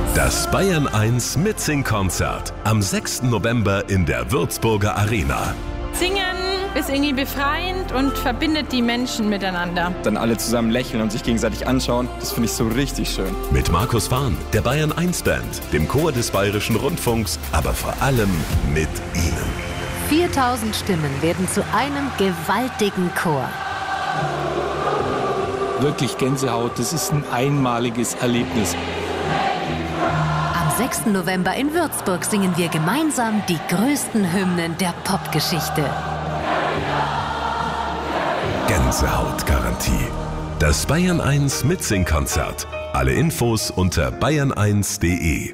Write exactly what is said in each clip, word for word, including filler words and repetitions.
Das Bayern eins Mitsing-Konzert am sechsten November in der Würzburger Arena. Singen ist irgendwie befreiend und verbindet die Menschen miteinander. Dann alle zusammen lächeln und sich gegenseitig anschauen, das finde ich so richtig schön. Mit Markus Fahn, der Bayern eins Band, dem Chor des Bayerischen Rundfunks, aber vor allem mit Ihnen. viertausend Stimmen werden zu einem gewaltigen Chor. Wirklich Gänsehaut, das ist ein einmaliges Erlebnis. Am sechsten November in Würzburg singen wir gemeinsam die größten Hymnen der Popgeschichte. Gänsehautgarantie. Das Bayern eins Mitsing-Konzert. Alle Infos unter bayern eins punkt de.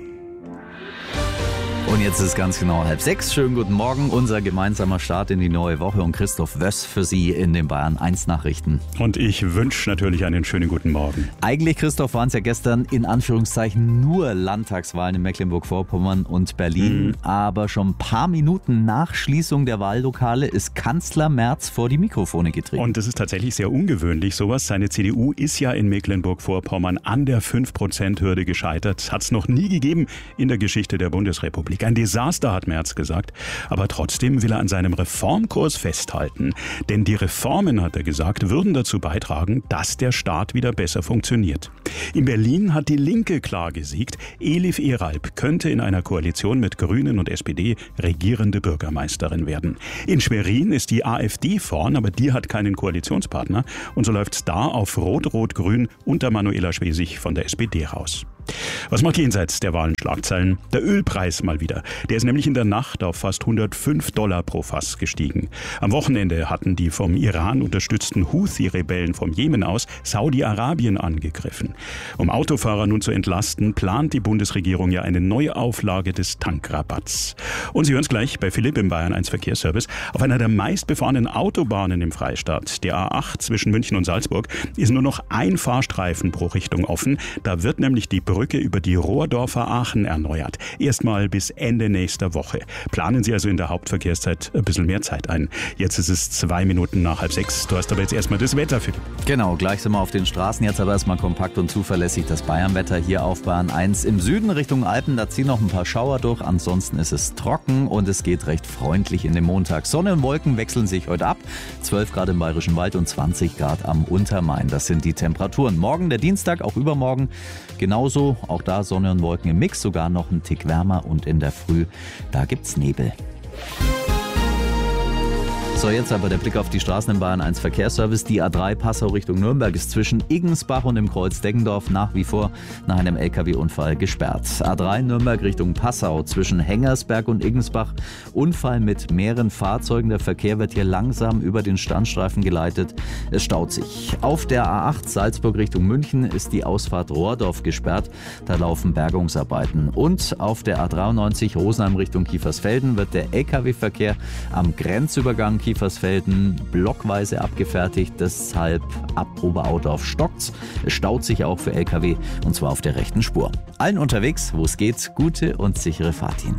Und jetzt ist ganz genau halb sechs. Schönen guten Morgen, unser gemeinsamer Start in die neue Woche und Christoph Wöss für Sie in den Bayern eins Nachrichten. Und ich wünsche natürlich einen schönen guten Morgen. Eigentlich, Christoph, waren es ja gestern in Anführungszeichen nur Landtagswahlen in Mecklenburg-Vorpommern und Berlin. Mhm. Aber schon ein paar Minuten nach Schließung der Wahllokale ist Kanzler Merz vor die Mikrofone getreten. Und das ist tatsächlich sehr ungewöhnlich, sowas. Seine C D U ist ja in Mecklenburg-Vorpommern an der fünf Prozent Hürde gescheitert. Hat es noch nie gegeben in der Geschichte der Bundesrepublik. Ein Desaster, hat Merz gesagt. Aber trotzdem will er an seinem Reformkurs festhalten. Denn die Reformen, hat er gesagt, würden dazu beitragen, dass der Staat wieder besser funktioniert. In Berlin hat die Linke klar gesiegt. Elif Eralp könnte in einer Koalition mit Grünen und S P D regierende Bürgermeisterin werden. In Schwerin ist die AfD vorn, aber die hat keinen Koalitionspartner. Und so läuft's da auf Rot-Rot-Grün unter Manuela Schwesig von der S P D raus. Was macht jenseits der Wahlen Schlagzeilen? Der Ölpreis mal wieder. Der ist nämlich in der Nacht auf fast hundertfünf Dollar pro Fass gestiegen. Am Wochenende hatten die vom Iran unterstützten Houthi-Rebellen vom Jemen aus Saudi-Arabien angegriffen. Um Autofahrer nun zu entlasten, plant die Bundesregierung ja eine Neuauflage des Tankrabatts. Und Sie hören es gleich bei Philipp im Bayern eins Verkehrsservice. Auf einer der meistbefahrenen Autobahnen im Freistaat, der A acht zwischen München und Salzburg, ist nur noch ein Fahrstreifen pro Richtung offen. Da wird nämlich die Brücke über die Rohrdorfer Aachen erneuert. Erstmal bis Ende nächster Woche. Planen Sie also in der Hauptverkehrszeit ein bisschen mehr Zeit ein. Jetzt ist es zwei Minuten nach halb sechs. Du hast aber jetzt erstmal das Wetter, Philipp. Genau, gleich sind wir auf den Straßen. Jetzt aber erstmal kompakt und zuverlässig das Bayernwetter hier auf Bayern eins. Im Süden Richtung Alpen, da ziehen noch ein paar Schauer durch. Ansonsten ist es trocken und es geht recht freundlich in den Montag. Sonne und Wolken wechseln sich heute ab. zwölf Grad im Bayerischen Wald und zwanzig Grad am Untermain. Das sind die Temperaturen. Morgen der Dienstag, auch übermorgen genauso. Auch da Sonne und Wolken im Mix, sogar noch ein Tick wärmer und in der Früh, da gibt's Nebel. So, jetzt aber der Blick auf die Straßen im Bayern eins Verkehrsservice. Die A drei Passau Richtung Nürnberg ist zwischen Iggensbach und dem Kreuz Deggendorf nach wie vor nach einem L K W-Unfall gesperrt. A drei Nürnberg Richtung Passau zwischen Hengersberg und Iggensbach. Unfall mit mehreren Fahrzeugen. Der Verkehr wird hier langsam über den Standstreifen geleitet. Es staut sich. Auf der A acht Salzburg Richtung München ist die Ausfahrt Rohrdorf gesperrt. Da laufen Bergungsarbeiten. Und auf der A dreiundneunzig Rosenheim Richtung Kiefersfelden wird der L K W-Verkehr am Grenzübergang Kiefersfelden blockweise abgefertigt, deshalb ab Oberaudorf stockt's. Es staut sich auch für L K W und zwar auf der rechten Spur. Allen unterwegs, wo es geht, gute und sichere Fahrt hin.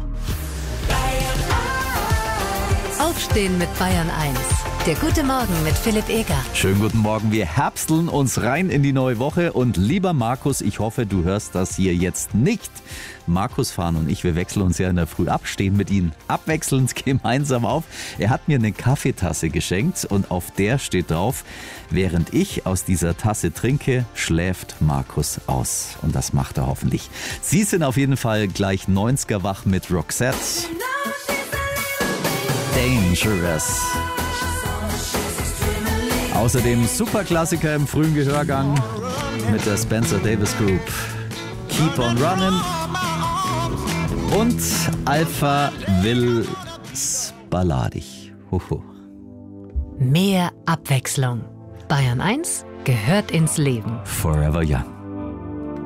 Aufstehen mit Bayern eins. Der gute Morgen mit Philipp Eger. Schönen guten Morgen. Wir herbsteln uns rein in die neue Woche und lieber Markus, ich hoffe, du hörst das hier jetzt nicht. Markus Fahn und ich, wir wechseln uns ja in der Früh ab, stehen mit ihm abwechselnd gemeinsam auf. Er hat mir eine Kaffeetasse geschenkt und auf der steht drauf, während ich aus dieser Tasse trinke, schläft Markus aus. Und das macht er hoffentlich. Sie sind auf jeden Fall gleich neunziger wach mit Roxette. Dangerous. Außerdem Superklassiker im frühen Gehörgang mit der Spencer Davis Group. Keep on Running. Und Alpha Wills Balladig. Hoho. Mehr Abwechslung. Bayern eins gehört ins Leben. Forever Young.